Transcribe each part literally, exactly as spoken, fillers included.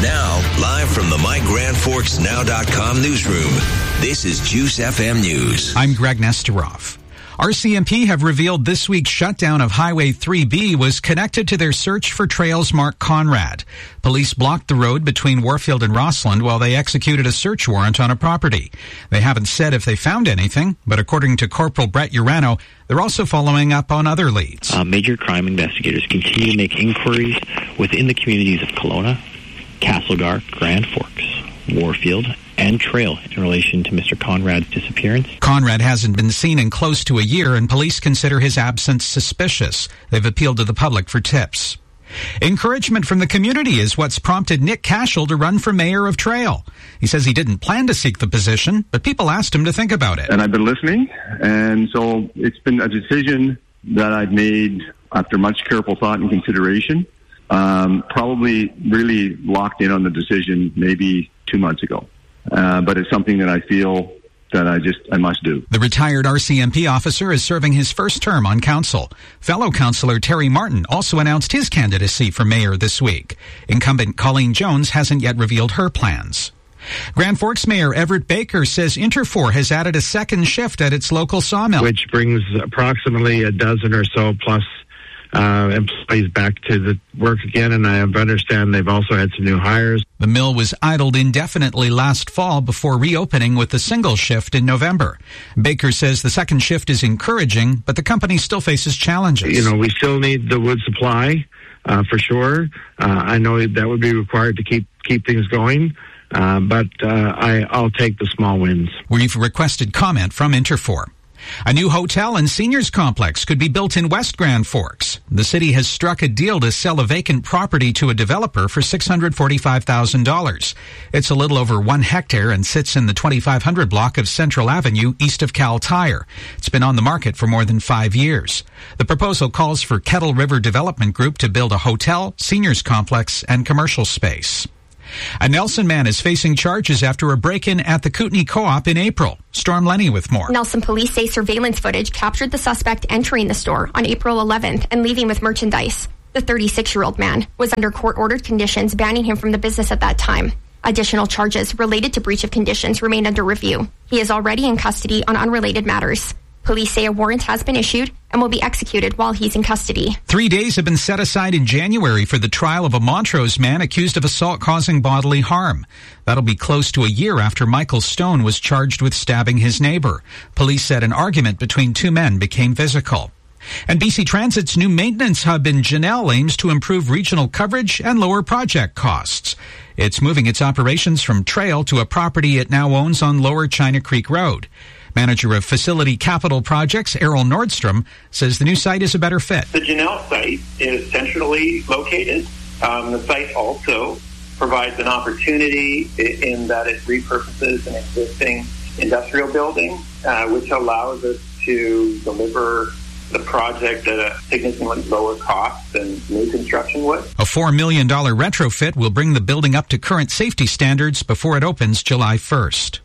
Now, live from the My Grand Forks Now dot com newsroom, this is Juice F M News. I'm Greg Nesteroff. R C M P have revealed this week's shutdown of Highway three B was connected to their search for Trail's Mark Conrad. Police blocked the road between Warfield and Rossland while they executed a search warrant on a property. They haven't said if they found anything, but according to Corporal Brett Urano, they're also following up on other leads. Uh, major crime investigators continue to make inquiries within the communities of Kelowna, Castlegar, Grand Forks, Warfield, and Trail in relation to Mister Conrad's disappearance. Conrad hasn't been seen in close to a year, and police consider his absence suspicious. They've appealed to the public for tips. Encouragement from the community is what's prompted Nick Cashel to run for mayor of Trail. He says he didn't plan to seek the position, but people asked him to think about it. And I've been listening, and so it's been a decision that I've made after much careful thought and consideration. Um, probably really locked in on the decision maybe two months ago. Uh, but it's something that I feel that I just, I must do. The retired R C M P officer is serving his first term on council. Fellow councillor Terry Martin also announced his candidacy for mayor this week. Incumbent Colleen Jones hasn't yet revealed her plans. Grand Forks Mayor Everett Baker says Interfor has added a second shift at its local sawmill, which brings approximately a dozen or so plus Uh, employees back to the work again, and I understand they've also had some new hires. The mill was idled indefinitely last fall before reopening with a single shift in November. Baker says the second shift is encouraging, but the company still faces challenges. You know, we still need the wood supply, uh, for sure. Uh, I know that would be required to keep keep things going, uh, but uh, I, I'll take the small wins. We've requested comment from Interfor. A new hotel and seniors complex could be built in West Grand Forks. The city has struck a deal to sell a vacant property to a developer for six hundred forty-five thousand dollars. It's a little over one hectare and sits in the twenty-five hundred block of Central Avenue east of Cal Tire. It's been on the market for more than five years. The proposal calls for Kettle River Development Group to build a hotel, seniors complex, and commercial space. A Nelson man is facing charges after a break-in at the Kootenay Co-op in April. Storm Lenny with more. Nelson police say surveillance footage captured the suspect entering the store on April eleventh and leaving with merchandise. The thirty-six-year-old man was under court-ordered conditions banning him from the business at that time. Additional charges related to breach of conditions remain under review. He is already in custody on unrelated matters. Police say a warrant has been issued and will be executed while he's in custody. Three days have been set aside in January for the trial of a Montrose man accused of assault causing bodily harm. That'll be close to a year after Michael Stone was charged with stabbing his neighbor. Police said an argument between two men became physical. And B C Transit's new maintenance hub in Janelle aims to improve regional coverage and lower project costs. It's moving its operations from Trail to a property it now owns on Lower China Creek Road. Manager of Facility Capital Projects, Errol Nordstrom, says the new site is a better fit. The Janelle site is centrally located. Um, the site also provides an opportunity in that it repurposes an existing industrial building, uh, which allows us to deliver the project at a significantly lower cost than new construction would. A four million dollars retrofit will bring the building up to current safety standards before it opens July first.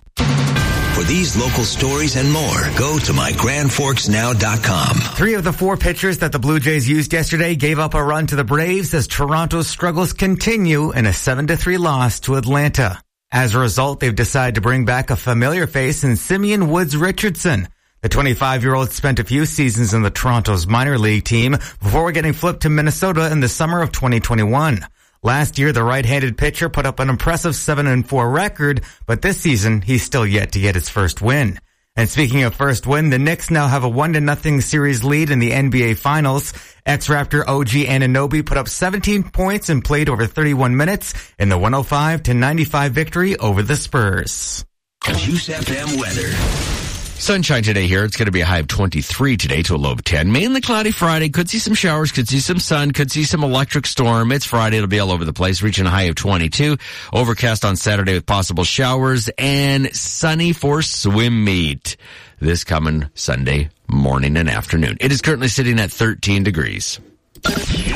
For these local stories and more, go to my grand forks now dot com. Three of the four pitchers that the Blue Jays used yesterday gave up a run to the Braves as Toronto's struggles continue in a seven to three loss to Atlanta. As a result, they've decided to bring back a familiar face in Simeon Woods Richardson. The twenty-five-year-old spent a few seasons in the Toronto's minor league team before getting flipped to Minnesota in the summer of twenty twenty-one. Last year, the right-handed pitcher put up an impressive seven and four record, but this season, he's still yet to get his first win. And speaking of first win, the Knicks now have a one to nothing series lead in the N B A Finals. Ex-Raptor O G Anunoby put up seventeen points and played over thirty-one minutes in the one oh five to ninety-five victory over the Spurs. Juice F M weather. Sunshine today here. It's going to be a high of twenty-three today to a low of ten. Mainly cloudy Friday. Could see some showers, could see some sun, could see some electric storm. It's Friday. It'll be all over the place, reaching a high of twenty-two. Overcast on Saturday with possible showers and sunny for swim meet this coming Sunday morning and afternoon. It is currently sitting at thirteen degrees.